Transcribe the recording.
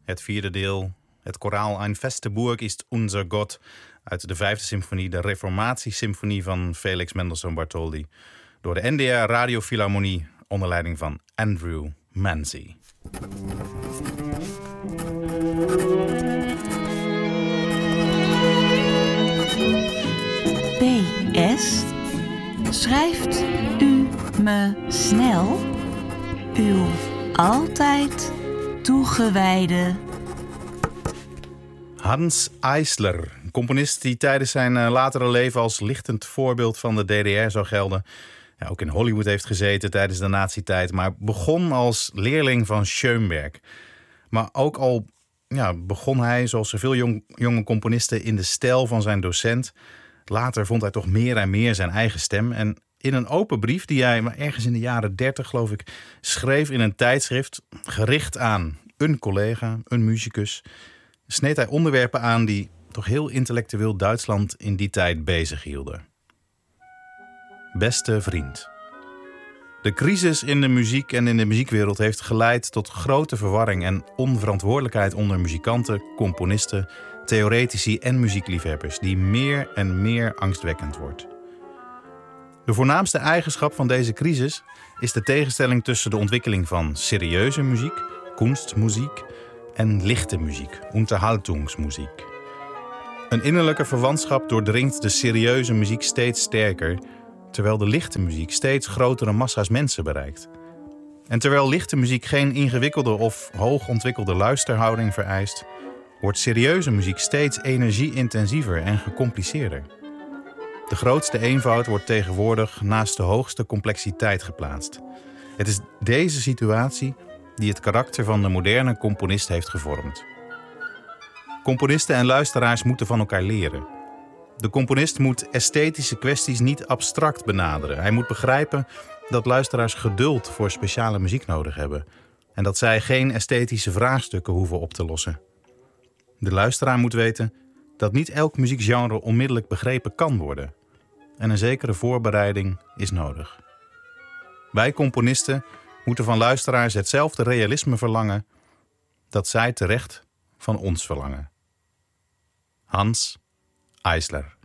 het vierde deel, het koraal Ein feste Burg ist unser Gott uit de vijfde symfonie, de Reformatiesymfonie van Felix Mendelssohn Bartholdy, door de NDR Radiofilharmonie onder leiding van Andrew Manzi. PS. Schrijft u me snel uw altijd toegewijde Hans Eisler, een componist die tijdens zijn latere leven als lichtend voorbeeld van de DDR zou gelden. Ja, ook in Hollywood heeft gezeten tijdens de nazi-tijd, maar begon als leerling van Schoenberg. Maar ook al begon hij, zoals zoveel jonge componisten, in de stijl van zijn docent. Later vond hij toch meer en meer zijn eigen stem. En in een open brief die hij ergens in de jaren 30, geloof ik, schreef in een tijdschrift, gericht aan een collega, een muzikus, sneed hij onderwerpen aan die toch heel intellectueel Duitsland in die tijd bezighielden. Beste vriend. De crisis in de muziek en in de muziekwereld heeft geleid tot grote verwarring en onverantwoordelijkheid onder muzikanten, componisten, theoretici en muziekliefhebbers, die meer en meer angstwekkend wordt. De voornaamste eigenschap van deze crisis is de tegenstelling tussen de ontwikkeling van serieuze muziek, kunstmuziek, en lichte muziek, Unterhaltungsmuziek. Een innerlijke verwantschap doordringt de serieuze muziek steeds sterker, terwijl de lichte muziek steeds grotere massa's mensen bereikt. En terwijl lichte muziek geen ingewikkelde of hoogontwikkelde luisterhouding vereist, wordt serieuze muziek steeds energie-intensiever en gecompliceerder. De grootste eenvoud wordt tegenwoordig naast de hoogste complexiteit geplaatst. Het is deze situatie die het karakter van de moderne componist heeft gevormd. Componisten en luisteraars moeten van elkaar leren. De componist moet esthetische kwesties niet abstract benaderen. Hij moet begrijpen dat luisteraars geduld voor speciale muziek nodig hebben en dat zij geen esthetische vraagstukken hoeven op te lossen. De luisteraar moet weten dat niet elk muziekgenre onmiddellijk begrepen kan worden en een zekere voorbereiding is nodig. Wij componisten moeten van luisteraars hetzelfde realisme verlangen dat zij terecht van ons verlangen. Hans Eisler.